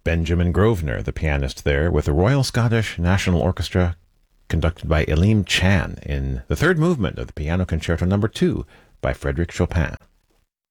Benjamin Grosvenor, the pianist there, with the Royal Scottish National Orchestra, conducted by Elim Chan in the third movement of the Piano Concerto No. 2 by Frédéric Chopin.